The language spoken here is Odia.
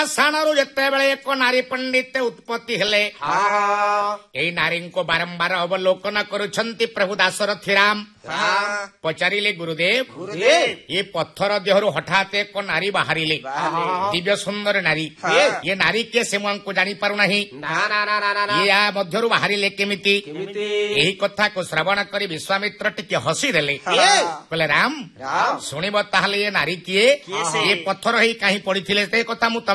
ସାଣରୁ ଯେତେବେଳେ ଏକ ନାରୀ ପଣ୍ଡିତ ଉତ୍ପତ୍ତି ହେଲେ ଏଇ ନାରୀଙ୍କୁ ବାରମ୍ବାର ଅବଲୋକନ କରୁଛନ୍ତି ପ୍ରଭୁ ଦାଶରଥି ରାମ। ପଚାରିଲେ ଗୁରୁଦେବ ଏ ପଥର ଦେହରୁ ହଠାତ୍ ଏକ ନାରୀ ବାହାରିଲେ, ଦିବ୍ୟ ସୁନ୍ଦର ନାରୀ, ଏ ନାରୀ କିଏ ସେ ମୁଁ ଆମକୁ ଜାଣିପାରୁନାହିଁ, ୟା ମଧ୍ୟରୁ ବାହାରିଲେ କେମିତି? ଏହି କଥାକୁ ଶ୍ରବଣ କରି ବିଶ୍ୱାମିତ୍ର ଟିକେ ହସିଦେଲେ, କହିଲେ ରାମ ଶୁଣିବ ତାହେଲେ ଏ ନାରୀ କିଏ, ଏ ପଥର ହେଇ କାହିଁ ପଡିଥିଲେ ସେ କଥା ମୁଁ